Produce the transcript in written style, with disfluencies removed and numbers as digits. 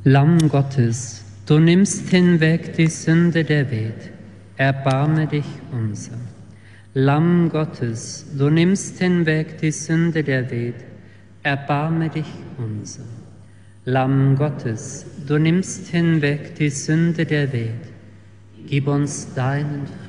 Lamm Gottes, du nimmst hinweg die Sünde der Welt, erbarme dich unser. Lamm Gottes, du nimmst hinweg die Sünde der Welt, erbarme dich unser. Lamm Gottes, du nimmst hinweg die Sünde der Welt, gib uns deinen